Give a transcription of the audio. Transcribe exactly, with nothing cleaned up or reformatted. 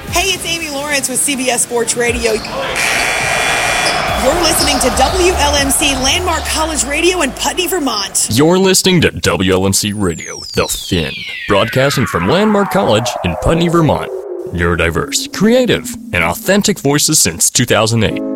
Hey, it's Amy Lawrence with C B S Sports Radio. You're listening to W L M C Landmark College Radio in Putney, Vermont. You're listening to W L M C Radio, The Fin, broadcasting from Landmark College in Putney, Vermont. Neurodiverse, creative, and authentic voices since two thousand eight.